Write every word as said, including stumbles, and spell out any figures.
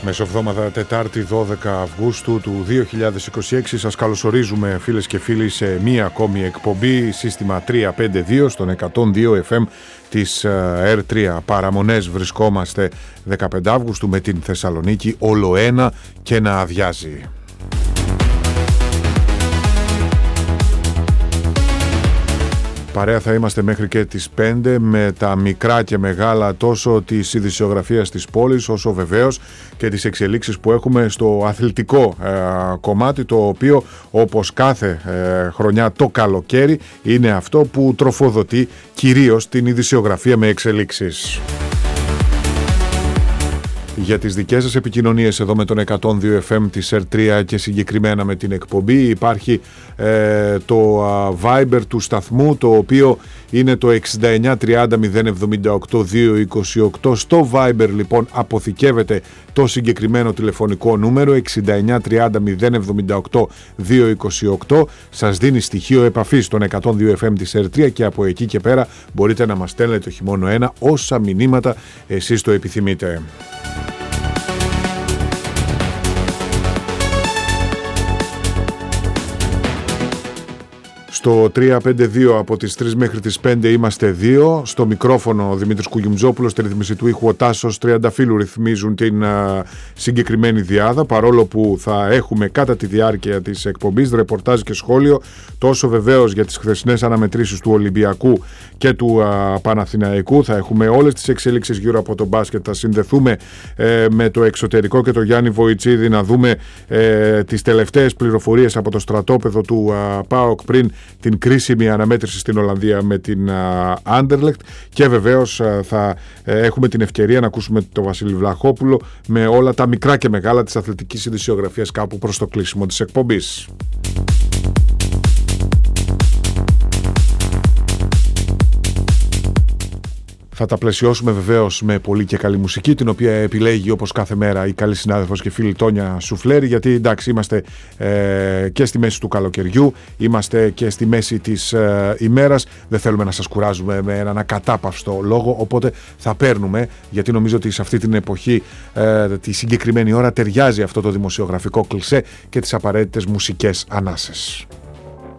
Μεσοβδόμαδα Τετάρτη δώδεκα Αυγούστου του δύο χιλιάδες είκοσι έξι. Σας καλωσορίζουμε φίλες και φίλοι σε μία ακόμη εκπομπή σύστημα τριακόσια πενήντα δύο στον εκατόν δύο εφ εμ της ερ τρία. Παραμονές βρισκόμαστε δεκαπέντε Αυγούστου με την Θεσσαλονίκη όλο ένα και να αδειάζει. Παρέα θα είμαστε μέχρι και τις πέντε με τα μικρά και μεγάλα τόσο της ειδησιογραφίας της πόλης όσο βεβαίως και τις εξελίξεις που έχουμε στο αθλητικό ε, κομμάτι, το οποίο όπως κάθε ε, χρονιά το καλοκαίρι είναι αυτό που τροφοδοτεί κυρίως την ειδησιογραφία με εξελίξεις. Για τις δικές σας επικοινωνίες εδώ με τον εκατόν δύο εφ εμ της ερ τρία και συγκεκριμένα με την εκπομπή υπάρχει ε, το uh, Viber του σταθμού, το οποίο είναι το εξήντα εννιά τριάντα μηδέν εβδομήντα οκτώ διακόσια είκοσι οκτώ. Στο Viber λοιπόν αποθηκεύεται το συγκεκριμένο τηλεφωνικό νούμερο εξήντα εννιά τριάντα μηδέν εβδομήντα οκτώ διακόσια είκοσι οκτώ. Σας δίνει στοιχείο επαφής στον εκατόν δύο εφ εμ της ερ τρία και από εκεί και πέρα μπορείτε να μας στέλνετε όχι μόνο ένα, όσα μηνύματα εσείς το επιθυμείτε. Στο τριακόσια πενήντα δύο από τις τρεις μέχρι τις πέντε είμαστε δύο. Στο μικρόφωνο ο Δημήτρης Κουγιουμτζόπουλος, στη ρυθμίση του ήχου ο Τάσος Τριανταφύλου ρυθμίζουν την α, συγκεκριμένη διάδα, παρόλο που θα έχουμε κατά τη διάρκεια της εκπομπής ρεπορτάζ και σχόλιο τόσο βεβαίως για τις χθεσινές αναμετρήσεις του Ολυμπιακού και του α, Παναθηναϊκού. Θα έχουμε όλες τις εξέλιξεις γύρω από τον μπάσκετ, θα συνδεθούμε ε, με το εξωτερικό και τον Γιάννη Βοητσίδη να δούμε ε, τις τελευταίες πληροφορίες από το στρατόπεδο του α, ΠΑΟΚ πριν την κρίσιμη αναμέτρηση στην Ολλανδία με την Άντερλεκτ και βεβαίως α, θα ε, έχουμε την ευκαιρία να ακούσουμε τον Βασίλη Βλαχόπουλο με όλα τα μικρά και μεγάλα της αθλητικής ειδησιογραφίας κάπου προς το κλείσιμο της εκπομπής. Θα τα πλαισιώσουμε βεβαίως με πολύ και καλή μουσική, την οποία επιλέγει όπως κάθε μέρα η καλή συνάδελφος και φίλη Τόνια Σουφλέρη, γιατί εντάξει είμαστε ε, και στη μέση του καλοκαιριού, είμαστε και στη μέση της ε, ημέρας, δεν θέλουμε να σας κουράζουμε με έναν ακατάπαυστο λόγο, οπότε θα παίρνουμε, γιατί νομίζω ότι σε αυτή την εποχή ε, τη συγκεκριμένη ώρα ταιριάζει αυτό το δημοσιογραφικό κλισέ και τις απαραίτητες μουσικές ανάσες.